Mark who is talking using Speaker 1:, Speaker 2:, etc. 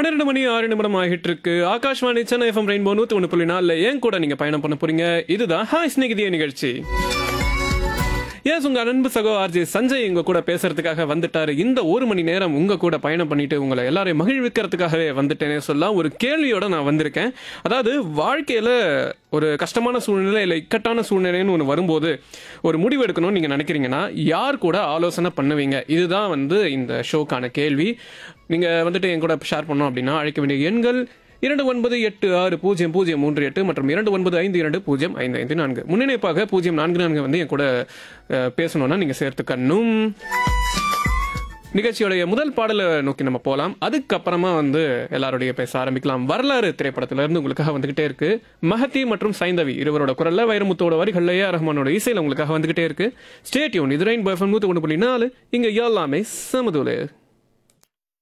Speaker 1: 12 மணி 6 நிமிடம் ஆகிட்டு இருக்கு. ஆகாஷ்வாணி சென்னை எஃப்எம் ரெயின்போ 101.4 ஏன் கூட நீங்க பயணம் பண்ண போறீங்க. இதுதான் ஹாய் ஸ்நேகிதிய நிகழ்ச்சி. உங்க அன்பு சகோ ஆர்ஜி சஞ்சய் உங்க கூட பேசுறதுக்காக வந்துட்டாரு. இந்த ஒரு மணி நேரம் உங்க கூட பயணம் பண்ணிட்டு உங்களை எல்லாரையும் மகிழ்விக்கிறதுக்காகவே வந்துட்டேனே சொல்லலாம். ஒரு கேள்வியோட நான் வந்திருக்கேன். அதாவது வாழ்க்கையில ஒரு கஷ்டமான சூழ்நிலை இல்லை இக்கட்டான சூழ்நிலைன்னு ஒன்று வரும்போது ஒரு முடிவு எடுக்கணும்னு நீங்கள் நினைக்கிறீங்கன்னா யார் கூட ஆலோசனை பண்ணுவீங்க? இதுதான் இந்த ஷோக்கான கேள்வி. நீங்கள் வந்துட்டு என் கூட ஷேர் பண்ணோம் அப்படின்னா அழைக்க வேண்டிய எண்கள் 29860038 மற்றும் 2952205554. முன்னிணைப்பாக 044 என் கூட பேசணும்னா நீங்கள் சேர்த்துக்கணும். நிகழ்ச்சியோடைய முதல் பாடலை நோக்கி நம்ம போகலாம். அதுக்கப்புறமா எல்லாருடைய பேச ஆரம்பிக்கலாம். வரலாறு திரைப்படத்திலிருந்து உங்களுக்காக வந்துகிட்டே இருக்கு. மஹதி மற்றும் சைந்தவி இருவரோட குரல்ல வைரமுத்தோட வரிகள்ல ஏ ரஹ்மானோட இசையில் உங்களுக்காக வந்துகிட்டே இருக்கு. Stay tune. இது ரெயின்போ எஃப்எம் 101.4. இங்க எல்லாமே சமதுலே.